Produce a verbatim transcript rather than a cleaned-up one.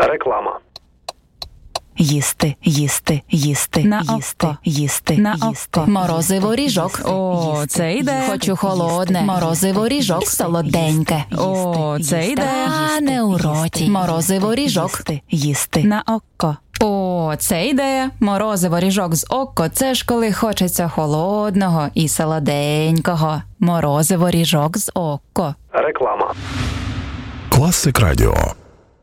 Реклама. Їсти, їсти, їсти, На їсти, око. їсти, На їсти. око. Морозиво ріжок. О, їсти, це йде. їсти, Хочу холодне. їсти, Морозиво їсти, ріжок їсти, солоденьке. їсти, О, їсти, це їсти, йде. їсти, Та не у їсти, роті. їсти, Морозиво ріжок. їсти, їсти. На око. О, це йде. Морозиво ріжок з око. Це ж коли хочеться холодного і солоденького. Морозиво ріжок з око. Реклама. Класик Радіо.